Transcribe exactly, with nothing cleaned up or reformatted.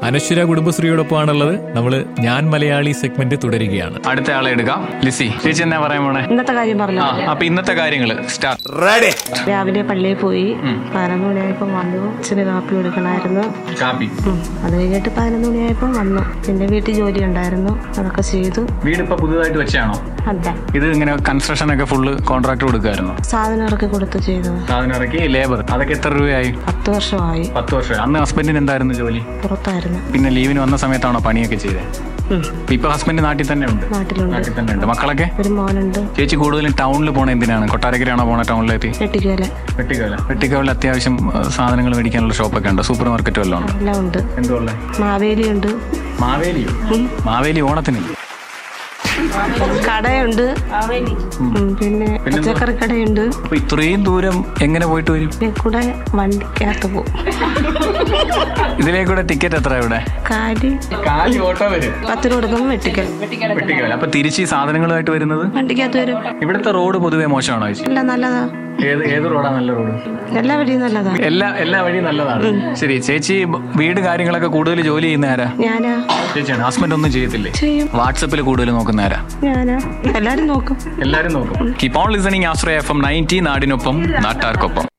അനശ്വര കുടുംബശ്രീയോടൊപ്പമാണുള്ളത്. നമ്മള് ഞാൻ മലയാളി സെഗ്മെന്റ് തുടരുകയാണ്. അടുത്ത ആളെ എടുക്കാം. ലിസി ചേച്ചി എന്നാ പറയാൻ പോണേ? ഇന്നത്തെ കാര്യം പറഞ്ഞു. അപ്പൊ ഇന്നത്തെ കാര്യങ്ങള് സ്റ്റാർട്ട്. രാവിലെ പള്ളിയിൽ പോയി പതിനൊന്ന് മണിയായപ്പോ വന്നു. അച്ഛന് കാപ്പി കൊടുക്കണമായിരുന്നു. കാപ്പി അത് കഴിഞ്ഞിട്ട് പതിനൊന്ന് മണിയായപ്പോ വന്നു. പിന്നെ വീട്ടിൽ ജോലി ഉണ്ടായിരുന്നു, അതൊക്കെ ചെയ്തു. വീട് ഇപ്പൊ പുതുതായിട്ട് വെച്ചാണോ? അതെ. ഇത് ഇങ്ങനെ കൺസ്ട്രക്ഷൻ ഒക്കെ ഫുള്ള് കോൺട്രാക്ട് കൊടുക്കായിരുന്നു? സാധനം ഇറക്കി കൊടുത്ത് ചെയ്തു. സാധനം ഇറക്കി ലേബർ അതൊക്കെ എത്ര രൂപയായി? പത്ത് വർഷമായി. പത്ത് വർഷം. അന്ന് ഹസ്ബൻഡിന് എന്തായിരുന്നു ജോലി? പുറത്തായിരുന്നു. പിന്നെ ലീവിന് വന്ന സമയത്താണോ പണിയൊക്കെ ചെയ്തത്? ഇപ്പൊ ഹസ്ബൻഡ് നാട്ടിൽ തന്നെ ഉണ്ട്? നാട്ടിലുണ്ട്. നാട്ടിൽ തന്നെ ഉണ്ട്. മക്കളൊക്കെ? ഒരു മോനുണ്ട്. ചേച്ചി കൂടുതലും ടൗണിൽ പോണ എന്തിനാണ്? കൊട്ടാരക്കരയാണോ പോണ ടൗണിലെത്തി? വെട്ടിക്കോല. വെട്ടിക്കോല. വെട്ടിക്കോല അത്യാവശ്യം സാധനങ്ങൾ മേടിക്കാനുള്ള ഷോപ്പൊക്കെ ഉണ്ട്. സൂപ്പർ മാർക്കറ്റ് വല്ലതും ഉണ്ട്? എല്ലാം ഉണ്ട്. എന്തുള്ള? മാവേലി ഉണ്ട്. മാവേലിയോ? മാവേലി ഓണത്തിനില്ല. കടയുണ്ട്, പിന്നെ പച്ചക്കറി കടയുണ്ട്. അപ്പൊ ഇത്രയും ദൂരം എങ്ങനെ പോയിട്ട് വരും? കൂടെ വണ്ടിക്കകത്ത് പോകും. ഇതിലേക്കൂടെ ടിക്കറ്റ് എത്ര ഇവിടെ? കാലി കാലി ഓട്ടോ വരും. പത്ത് രൂപ കൊടുക്കുമ്പോൾ വെട്ടിക്കൽ. വെട്ടിക്കൽ. അപ്പൊ തിരിച്ച് സാധനങ്ങളുമായിട്ട് വരുന്നത് വണ്ടിക്കകത്ത് വരും. ഇവിടുത്തെ റോഡ് പൊതുവെ മോശമാണോ ചേച്ചി? അല്ല, നല്ലതാ. ഏത് ഏത് റോഡാ നല്ല റോഡ്? എല്ലാ വഴിയും നല്ലതാ. എല്ലാ എല്ലാ വഴിയും നല്ലതാണ്. ശരി ചേച്ചി, വീട് കാര്യങ്ങളൊക്കെ കൂടുതൽ ജോലി ചെയ്യുന്ന ആരാ? ഞാനാ. ചേച്ചിയാണ്. ഹസ്ബൻഡ് ഒന്നും ചെയ്യത്തില്ലേ? ചെയ്യും. വാട്സപ്പിൽ കൂടുതൽ നോക്കുന്ന ആരാ? ഞാനാ. എല്ലാരും നോക്കും. എല്ലാരും നോക്കും. Keep on listening Ashraya F M ninety, നാടിനൊപ്പം നാട്ടാർക്കൊപ്പം.